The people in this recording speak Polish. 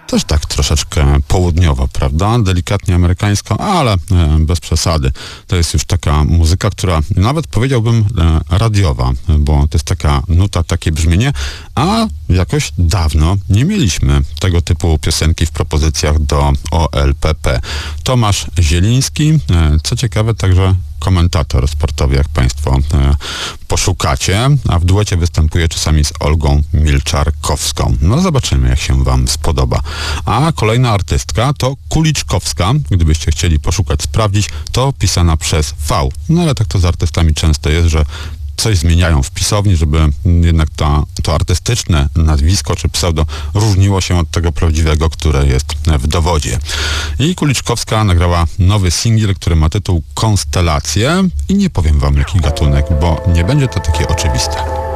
Też tak troszeczkę południowa, prawda? Delikatnie amerykańska, ale bez przesady. To jest już taka muzyka, która nawet powiedziałbym radiowa, bo to jest taka nuta, takie brzmienie, a jakoś dawno nie mieliśmy tego typu piosenki w propozycjach do OLPP. Tomasz Zieliński, co ciekawe także komentator sportowy, jak Państwo poszukacie, a w duecie występuje czasami z Olgą Milczarkowską. No zobaczymy, jak się Wam spodoba. A kolejna artystka to Kuliczkowska. Gdybyście chcieli poszukać, sprawdzić, to pisana przez V. No ale tak to z artystami często jest, że coś zmieniają w pisowni, żeby jednak to artystyczne nazwisko czy pseudo różniło się od tego prawdziwego, które jest w dowodzie. I Kuliczkowska nagrała nowy singiel, który ma tytuł Konstelacje i nie powiem Wam jaki gatunek, bo nie będzie to takie oczywiste.